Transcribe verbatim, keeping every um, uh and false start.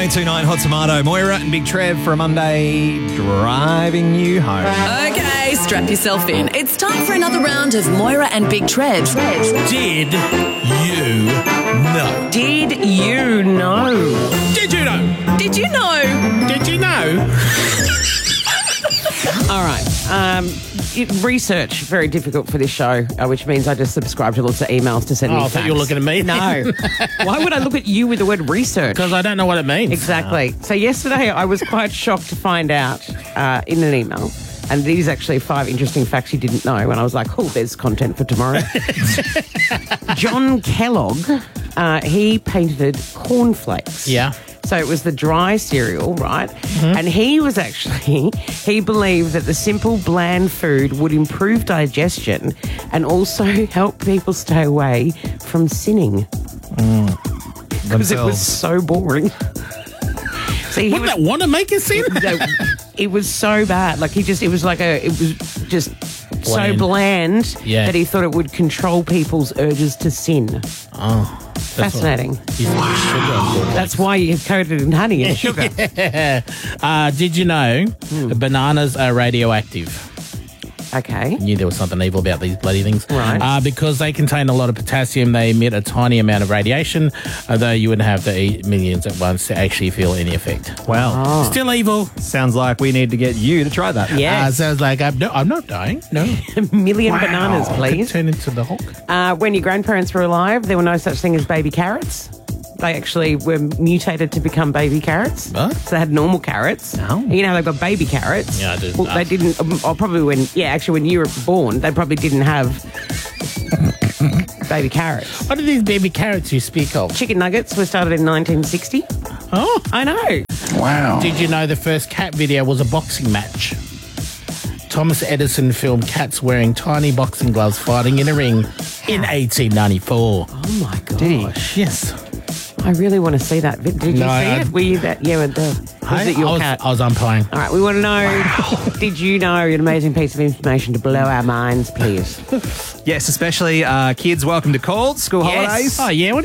eight two nine Hot Tomato. Moira and Big Trev for a Monday driving you home. Okay, strap yourself in. It's time for another round of Moira and Big Trev. Did you know? Did you know? Did you know? Did you know? Did you know? All right. Um, it, research, very difficult for this show, uh, which means I just subscribe to lots of emails to send Oh, me I facts. thought you were looking at me. No. Why would I look at you with the word research? Because I don't know what it means. Exactly. So yesterday I was quite shocked to find out uh, in an email, and these actually five interesting facts you didn't know, and I was like, oh, there's content for tomorrow. John Kellogg, uh, he patented cornflakes. Yeah. So it was the dry cereal, right? Mm-hmm. And he was actually, he believed that the simple, bland food would improve digestion and also help people stay away from sinning. Because it was so boring. So he Wouldn't was, that want to make you sin? it, it was so bad. Like he just, it was like a, it was just so Bland. bland Yeah. that he thought it would control people's urges to sin. Oh. Fascinating. Wow. That's why you coated in honey and sugar. Yeah. Uh, did you know Hmm. bananas are radioactive? Okay. Knew there was something evil about these bloody things. Right. Uh, because they contain a lot of potassium, they emit a tiny amount of radiation, although you wouldn't have to eat millions at once to actually feel any effect. Well, Still evil. sounds like we need to get you to try that. Yeah. Uh, sounds like I'm, no, I'm not dying. No. A million bananas, Could please. turn into the Hulk. Uh, when your grandparents were alive, there were no such thing as baby carrots. They actually were mutated to become baby carrots. What? So they had normal carrots. Oh. You know, they've got baby carrots. Yeah, I do. Well, Ah. they didn't, um, or probably when, yeah, actually when you were born, they probably didn't have baby carrots. What are these baby carrots you speak of? Chicken nuggets were started in nineteen sixty. Oh. I know. Wow. Did you know the first cat video was a boxing match? Thomas Edison filmed cats wearing tiny boxing gloves fighting in a ring in eighteen ninety-four. Oh my gosh. Did he? Yes. I really want to see that. Did you No, see I- it? Were you that? Yeah, with the. Was I, it your I was, cat? I was umpiring. All right, we want to know, did you know an amazing piece of information to blow our minds, please? Yes, especially uh, kids welcome to call, school Yes. holidays. Oh, yeah? What